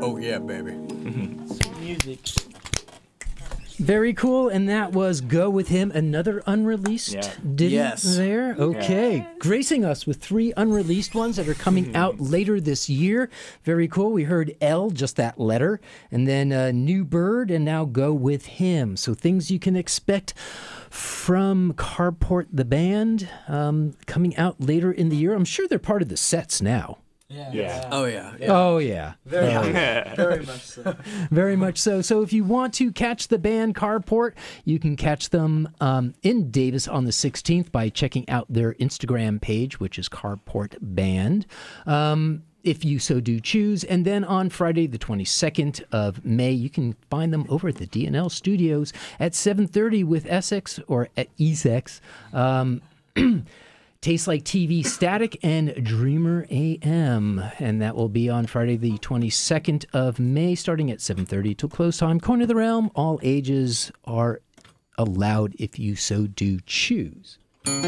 Oh, yeah, baby. Music. Very cool, and that was Go With Him, another unreleased ditty there. Okay, gracing us with 3 unreleased ones that are coming out later this year. Very cool. We heard L, just that letter, and then New Bird, and now Go With Him. So things you can expect from Carport the band coming out later in the year. I'm sure they're part of the sets now. Yeah. Oh, yeah. Oh, yeah. Very much so. Very much so. So if you want to catch the band Carport, you can catch them in Davis on the 16th by checking out their Instagram page, which is Carport Band. If you so do choose. And then on Friday, the 22nd of May, you can find them over at the DNL Studios at 7:30 with Essex or at Essex. Tastes Like TV Static and Dreamer AM. And that will be on Friday, the 22nd of May, starting at 7:30 till close time. Coin of the Realm, all ages are allowed if you so do choose.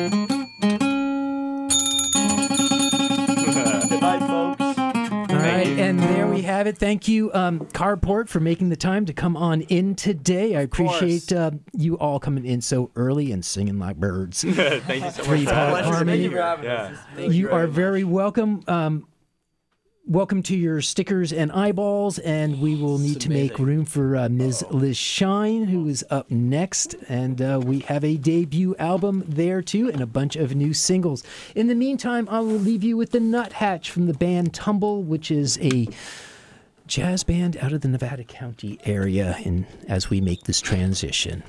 Goodbye, folks. All right, and there we have it. Thank you, Carport, for making the time to come on in today. I appreciate you all coming in so early and singing like birds. Thank you so much. Three-part harmony. Thank you for having us. You are very welcome. Welcome to your stickers and eyeballs, and we will need to make room for Ms. Liz Shine, who is up next, and we have a debut album there too, and a bunch of new singles. In the meantime, I will leave you with the Nuthatch from the band Tumble, which is a jazz band out of the Nevada County area, as we make this transition.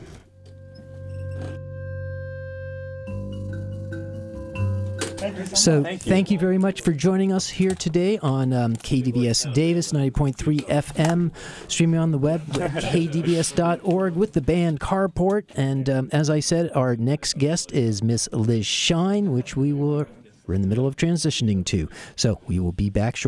So thank you very much for joining us here today on KDVS Davis 90.3 FM, streaming on the web at kdvs.org with the band Carport. And as I said, our next guest is Miss Liz Shine, which we're in the middle of transitioning to. So we will be back shortly.